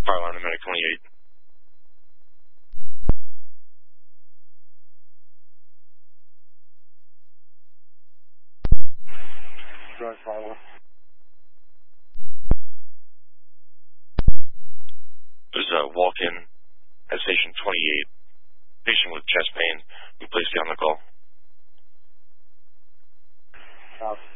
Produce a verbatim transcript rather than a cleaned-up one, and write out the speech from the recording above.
Fire alarm to medic twenty-eight. Drug follow. There's a walk-in at station twenty-eight. Patient with chest pain. We placed you on the call. Copy.